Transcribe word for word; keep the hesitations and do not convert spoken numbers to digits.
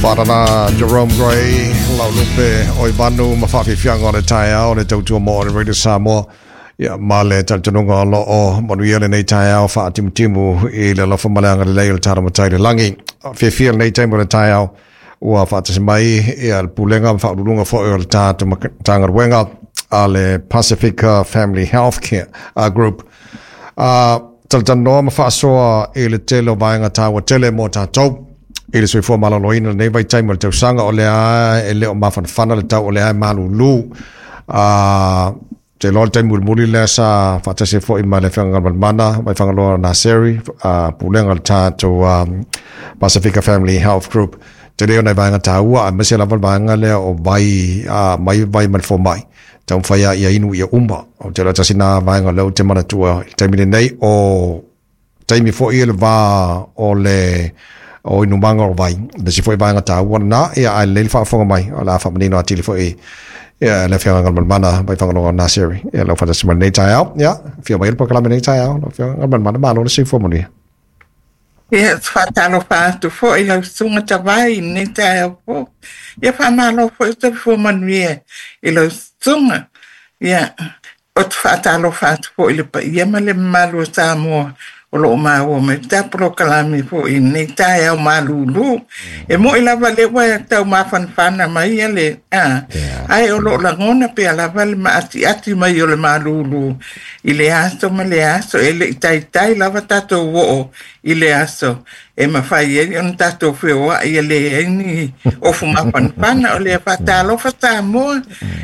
Wharana Jerome Gray, Laulupe, Oibanu, Mafafi Fianga, the Taiao, the Tautua Mo, the Radio Samoa, Ya Male, Tantunga, Lo, Monuel, and Taiao, Fatim Timu, Ila Lofamalanga, the Lail Taramatai, Langi, Fifi, and Natam, the Taiao, Ua Fatismai, El Pulenga, Faulunga for El Tat, Tangar Wenga, Ale Pacifica Family Healthcare uh, Group. Uh, Taltano, Mafasoa, El Telo, Vanga Tawa, Tele Motato. Ele soi fo malaloina nei vai time o te sanga o lea e leo mafan fana le tau o lea malulu a te lo te mulmuli le sa fata se fo i male fanga mana vai fanga lo na seri a pulenga ta to Pacifica Family Health Group te leo nei vanga taua a mese la vanga le o vai a mai vai man fo mai tau fai ia inu ia umba o te lo tasina vanga lo te mana tua te mine nei o taimi fo i le va o le o inu manga o vai le si foi vanga ta wana ia ai le fa fonga mai ala fa menino atili foi ia le fia ngal mana vai fanga no na seri ia lo fa se mane ta out ia fia mai po kala mane ta out no fia ngal mana ma no si fo moni ia fa ta no fa tu fo ia sunga ta vai ne ta po ia fa ma no fo te fo mani ia lo sunga ia o fa ta no fa tu fo ile pa ia male malu sa mo lo ma o me ta proclame fo in ne ta ya malulu e mo ila vale wa ta ma fan fan mai ele ah ai o lo la ngona pe ala vale ma ati ati mai o le malulu ile aso ma le aso ele tai tai la va ta to wo ile aso e ma fai e on ta to fe wa ele ni o fu ma fan fan o le fa ta lo fa ta mo